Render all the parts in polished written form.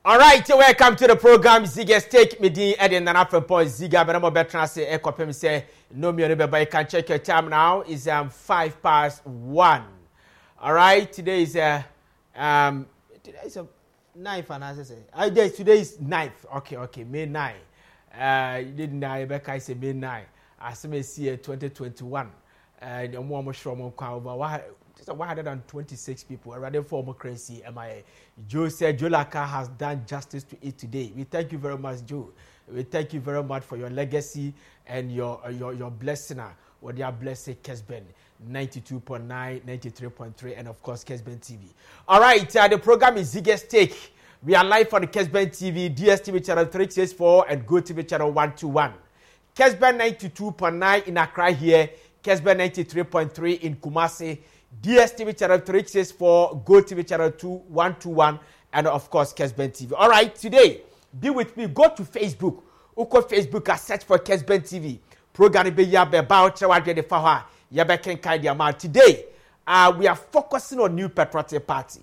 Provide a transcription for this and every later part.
All right, welcome to the program. Ziga Steak Midi Eden and Afro Point Ziga Benamo Bertrand say Ekopem say no me remember you can check your time now. Is 1:05. All right, today is today is a 9th and as I say. Today is 9th. Okay, May 9. You didn't know Rebecca say May 9. As may see 2021. And more from over 126 people already former crazy MIA. Joe said Jolaka has done justice to it today. We thank you very much, Joe. We thank you very much for your legacy and your blessing. What they are blessed, Kesben 92.9, 93.3, and of course Kesben TV. All right, the program is Ziga Steak. We are live on the Kesben TV, DSTV channel 364, and GoTV channel 121. Kesben 92.9 in Accra here. Kesben 93.3 in Kumasi. DSTV channel 364, GoTV channel 121, and of course Kesben TV. All right, today, be with me. Go to Facebook. Uko Facebook, search for Kesben TV. Program be yabe about the faha yabe ken kai diama. Today, we are focusing on New Patriotic Party.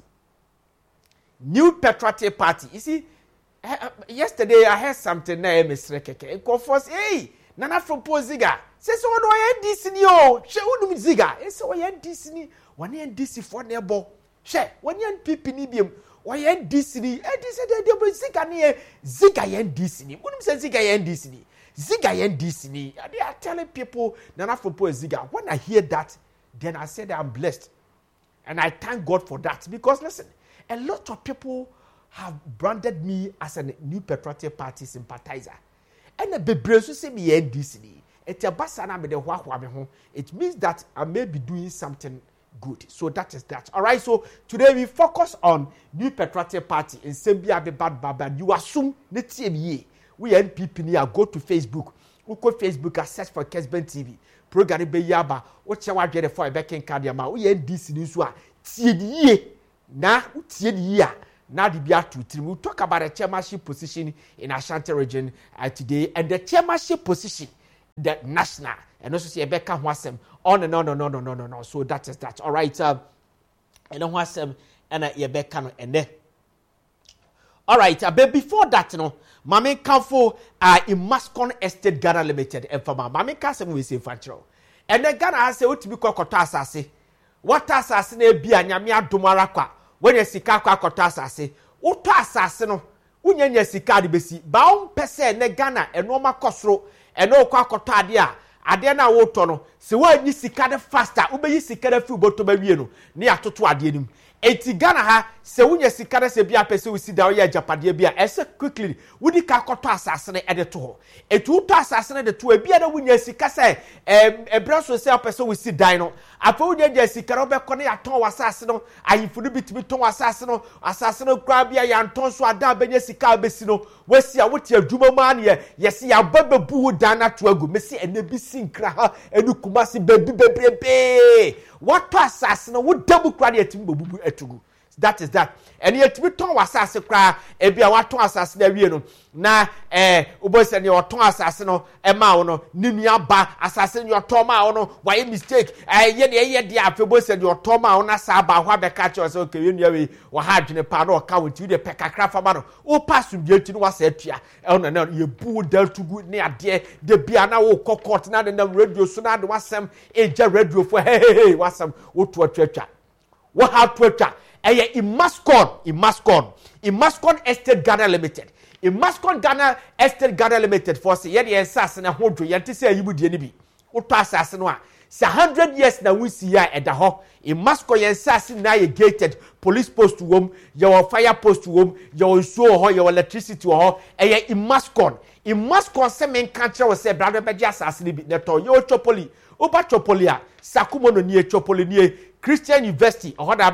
New Patriotic Party. You see, yesterday I heard something na Mr. Keke. Confess, hey, Nana from Ziga. Say so no yen Disney oh. She won't Ziga. Say so yen Disney. One yen Disney for nebo. She one yen pipi ni biem. One yen Disney. Disney de Ziga ni Ziga yen Disney. Wouldn't say Ziga yen Disney. Ziga yen Disney. They are telling people Nana from Ziga. When I hear that, then I said I'm blessed, and I thank God for that because listen, a lot of people have branded me as a New Patriotic Party sympathizer, and the baby say me yen Disney. It means that I may be doing something good. So that is that. All right. So today we focus on New Patriotic Party in Sembia be bad baba. You assume the TME. We NPP near go to Facebook. We go Facebook and search for Kesben TV. Program be yaba. What you want get for a back in Kadiama? We this news one. TME na TME. Now the BR2 we'll talk about the chairmanship position in Ashanti region today and the chairmanship position. The national and also see Rebecca Wasem on and on and on and on and on. So that is that. All right. And then Wasem and Rebecca and then. All right. But before that, Mame Kanfo in Mascon Estate Ghana Limited and for Mame Kasem we say Fancho. And then Ghana has a what to be called Kotasa. What assassin be a Yamia Dumarakwa when you see Kaka Kotasa. What assassin? When you see Kadibesi, bound per se ne Ghana and Noma Kosro. And no kwakota dia ade na woto no se wa ni sika de faster ubeyi sika de fu boto ba wie no ne atoto ade nim enti Ghana ha se wunya sika de se bia pese we sida we japade bia ese quickly wudi ka koto asase ne ede to ho etu to asase ne de to e bia da wunya sika se ebraso se pese we sidan no afa wunya de sika ro be ko ne aton wasase no ayifu no bitimi ton asase no kra bia ya nton so ada benya sika besi no wasi a wote adwuma ma ne yesi ya bababu dana to agu mesi ene bi sinkra ha enu kumasi bebrebe what asase no wo dabu kra de atimi bobubu etugu. That is that. And yet we ton wasase kra e bia waton asase na wie no na ubose ne oton asase no e ma wo no ninua ba asase ne oton ma wo no why mistake ye de afebose ne oton ma wo na sa ba ho abeka che so ke yenua we wo ha adwene pa na o ka wo ti de pekakra fa ma no o pass bi enti no wasa atua e no na ye bu dal tugu ne ade de bia na wo kokot na na radio so na de wasam eja radio fo hey wasam wo to atwa wo ha to atwa Imascon Estate Ghana Limited. Imascon Ghana Estate Ghana Limited for say ye ensase na hodwo ye ntese ayibu die ni bi. Woto asase no a say 100 years na we see ya eda ho. Imascon ye ensase na ye gated police post wom, your fire post wom, your so ho, your electricity ho. Imascon se men kantre we say brother be asase ni bi neto yo chopoli. Oba chopoli a sakumo no nie chopoli nie Christian University,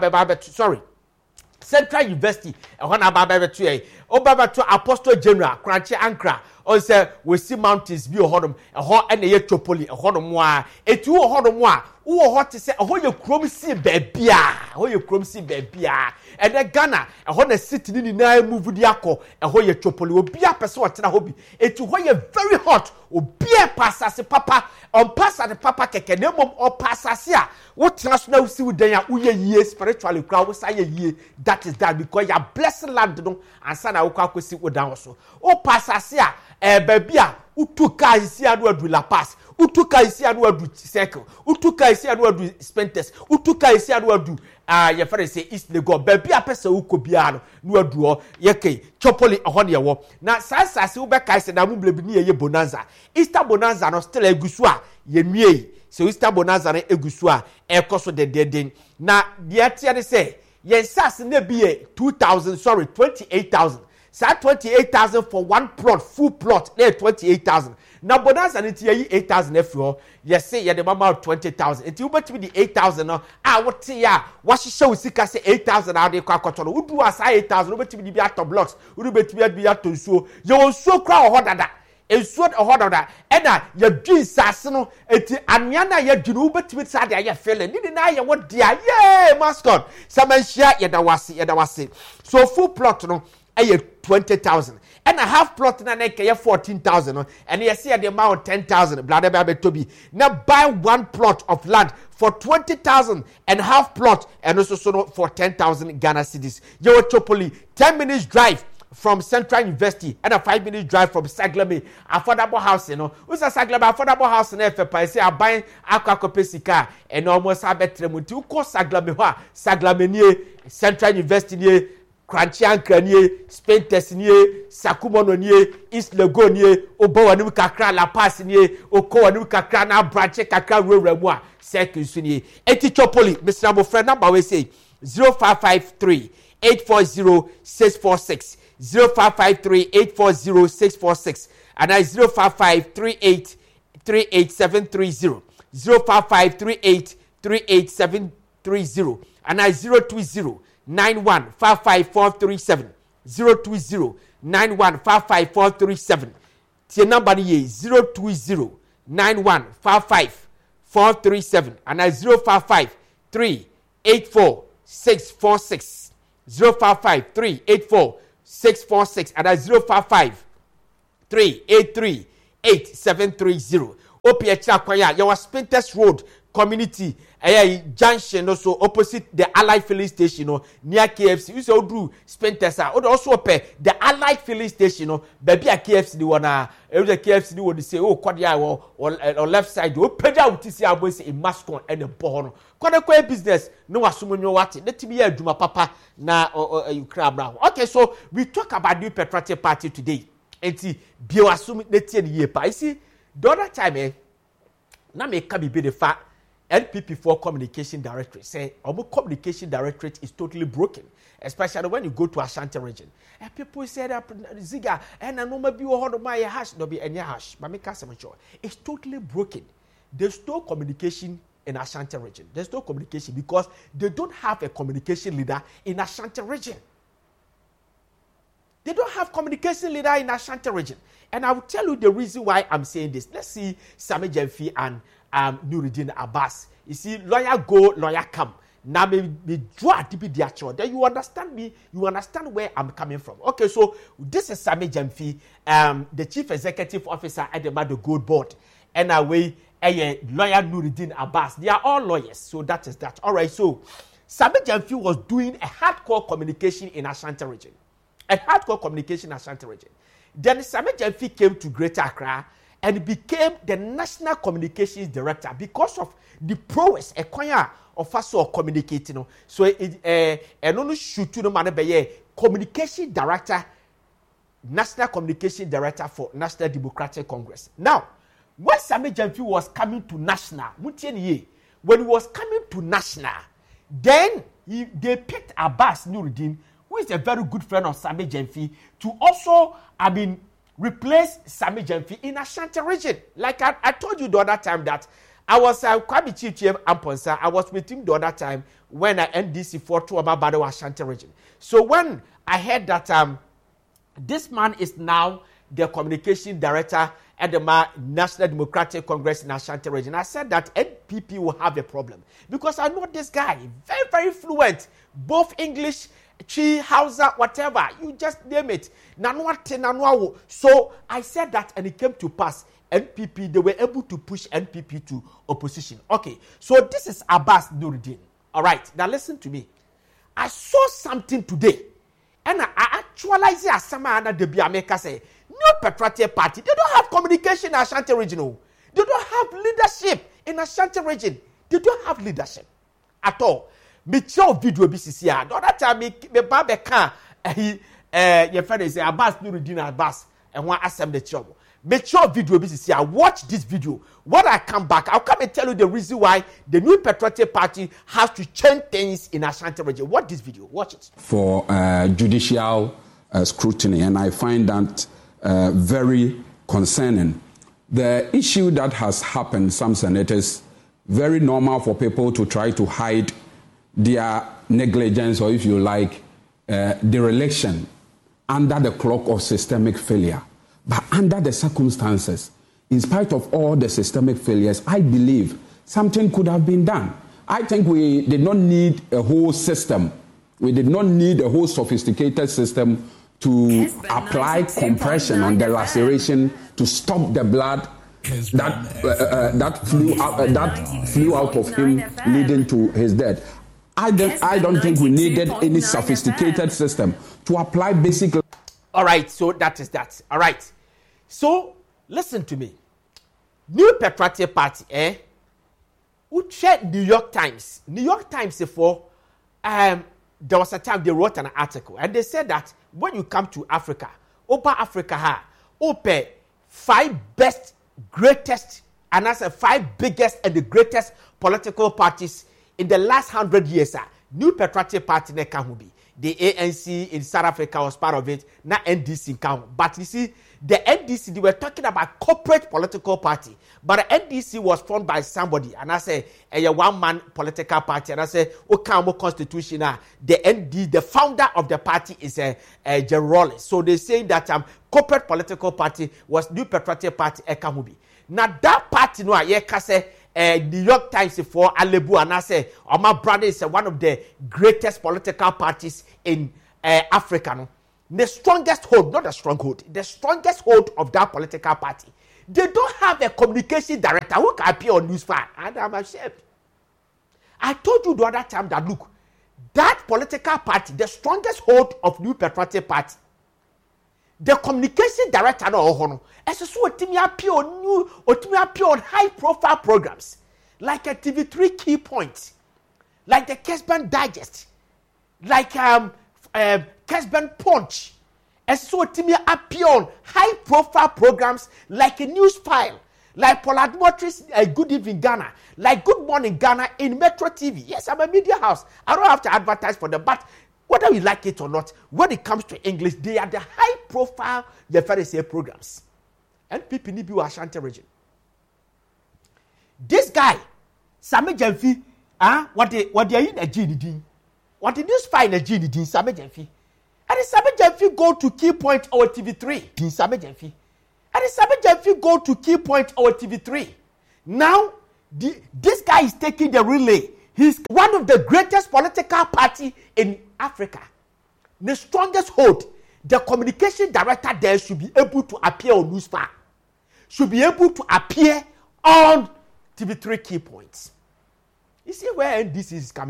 Central University, Obaba to Apostle General, Kranche Ankara, or say we see mountains be a hodom, a hot and a yetropoli, a hodom wa, a two hodom wa, wo hot say ho ye krom si baabia ho ye krom si baabia and the Ghana ho na city ni na move di akọ ho ye Chopoli obi apese wo tena ho bi eti ho ye very hot obi pasase papa on pasase papa keke na mom o pasase a wo tena so na usi udan a wo ye yie spiritually kra wo say ye that is that because you are blessed land no ansa na wo kwa kosi udan so o pasase a baabia utuka isi anu adu La Paz utuka isi anu adu Circle utuka isi anu adu Spentes utuka isi anu adu ye fere say East Lagos baby apesa ukobia no adu o ye ke Chopoli ho ne wo na sasase wo be kai se na mu blebi ni ye bonanza Easter bonanza no still egusu a ye nwie so Easter bonanza na egusu a ekoso de na de atia ne say ye sase na bi 28,000 Sa 28,000 for one plot, full plot, there 28,000. Now bonanza niti ye 8,000 efro. Yes, say ye the mama 20,000. Iti ubet with the 8,000 no. What ya? What she show sika say 8,000 out de kwa kotono. Udu asa 8,000. Ubet with the biato blocks. Udu bet with the biato so. You so crowd hoda that. Ensued a hoda that. Ena ye dream sasino. Eti anyana ye dream ubet with sa de ye feeling. Nidi na ye what dia? Yay, mascot. Saman share ye da wasi. So full plot no. 20,000 and a half plot na neke 14,000 and you see the amount 10,000 blah blah blah to be now buy one plot of land for 20,000 and half plot and also for 10,000 Ghana cedis. You Chopoli 10 minutes drive from Central University and a 5 minutes drive from Saglame affordable house who's a Saglame affordable house na FPI say I buy akakopesika and almost abetremuti uko Saglame ho Saglame nie Central University nie Crunchy Ankranie, Spentes nie, Sakumono nie, East Lagos nie, Obawa ni kakra La Paz nie, Okowa ni kakra na branche kakra Rwemwa, Circle nie. Eti Chopoli, Mr. Abofra number we say 0553 840 646 0553 840 646 and I 0553 38730 0553 38730 and I 020 9155 020 9155 Tie number ye 020 9155 437 and I 055 384 646 055 384 646 and I 055 383 8730 Opia Kwaya your Spintes Road community junction also opposite the Allied filling station near KFC. You say Odru Spentesa. Also pay the Allied filling station baby a KFC the one the KFC the one say Kodia or left side peja utisi abosi in Mascon and a bono. Koda business no asumunyo wati. Let me hear Juma Papa na you crab now. Okay, so we talk about New Patriotic Party today. Enti bio asum neti ye pa. You see the other time na me ka be the fact NPP4 Communication Directorate say our communication directorate is totally broken, especially when you go to Ashanti region. And people say that Ziga and I know maybe you hold my hash, no be any hash, but make us sure it's totally broken. There's no communication in Ashanti region. There's no communication because they don't have a communication leader in Ashanti region. They don't have communication leader in Ashanti region. And I will tell you the reason why I'm saying this. Let's see Sammy Gyamfi and Nuruddin Abbas. You see, lawyer go, lawyer come. Now me draw to be the actual. Then you understand me. You understand where I'm coming from. Okay, so this is Sammy Gyamfi, the chief executive officer at the Mado Gold Board, and away lawyer Nuruddin Abbas. They are all lawyers, so that is that. All right. So Sammy Gyamfi was doing a hardcore communication in Ashanti region, Then Sammy Gyamfi came to Greater Accra and became the National Communications Director because of the prowess of us communicating. So no shoot to no man be communication director, National Communication Director for National Democratic Congress. Now, when Sammy Gyamfi was coming to National, when he was coming to National, then they picked Abbas Nuruddin, who is a very good friend of Sammy Gyamfi, to also, replace Sammy Gyamfi in Ashanti region. Like I told you the other time that I was Kwame Chief Amponsa. I was with him the other time when I NDC fought to about Bado Ashanti region. So when I heard that this man is now the communication director at the National Democratic Congress in Ashanti region. I said that NPP will have a problem because I know this guy, very, very fluent, both English, Chi, Hausa, whatever, you just name it. So I said that and it came to pass. NPP, they were able to push NPP to opposition. Okay, so this is Abbas Nuruddin. All right, now listen to me. I saw something today, and I actualized it as someone at the Biameka say, New Patriotic Party, they don't have communication in Ashanti region. They don't have leadership in Ashanti region. They don't have leadership at all. Me show video BCC. The other time me Babeka your friend is Abbas Nuruddin Abbas and one assemble the trouble. Make sure video BCC. I watch this video. When I come back, I'll come and tell you the reason why the New Patriotic Party has to change things in Ashanti region. Watch this video. Watch it. For judicial scrutiny, and I find that very concerning. The issue that has happened, Samson, it is very normal for people to try to hide their negligence, or if you like, dereliction under the cloak of systemic failure. But under the circumstances, in spite of all the systemic failures, I believe something could have been done. I think we did not need a whole system. We did not need a whole sophisticated system to apply compression on the laceration to stop the blood that flew out of him, leading to his death. I don't think we needed any sophisticated system to apply basic. All right, so that is that. All right. So, listen to me. New Patriotic Party, who checked New York Times. New York Times, there was a time they wrote an article, and they said that when you come to Africa, Open Africa, open 5 best, greatest, and that's 5 biggest and the greatest political parties in the last 100 years. New Patriotic Party ne can be. The ANC in South Africa was part of it, not NDC count. But you see, the NDC, they were talking about corporate political party. But the NDC was formed by somebody. And I say, a one-man political party. And I say, Okamo Constitution, the founder of the party is Jerry Rawlings. So they say that corporate political party was New Patriotic Party, Ekamubi. Now that party, no, New York Times for Alebu, and I say, my brother is one of the greatest political parties in Africa. No? The strongest hold, not the stronghold, the strongest hold of that political party. They don't have a communication director who can appear on Newsfire, and I'm ashamed. I told you the other time that, look, that political party, the strongest hold of New Patriotic Party, the communication director no so appear on high profile programs like a TV3 Key Point, like the Kesben Digest, like Kesben Punch, so appear on high profile programs like a News File, like Pollard Motors, Good Evening Ghana, like Good Morning Ghana in Metro TV. Yes, I'm a media house. I don't have to advertise for them, but whether we like it or not, when it comes to English, they are the high-profile Pharisee programs. And people need to Ashanti region. This guy, Same Jemfi, what they are in a GDD, what the news file in a GDD, Same Jemfi, and Same Jemfi go to Key Point or TV3, Same Jemfi, and Same Jemfi go to Key Point or TV3. Now, this guy is taking the relay. He's one of the greatest political party in Africa. The strongest hold. The communication director there should be able to appear on Newsfire. Should be able to appear on TV3 Key Points. You see where this is coming